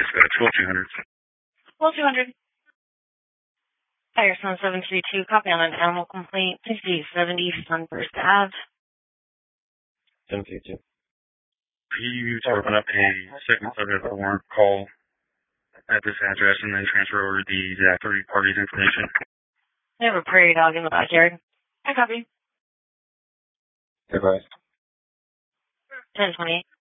12-200. 12-200. Fire Sun 732, copy on an animal complaint. Please be 70 Sunburst Ave. 732. You to open up a second subject of warrant call at this address and then transfer over the third party's information. They have a prairie dog in the backyard. I copy. Advice. 1028.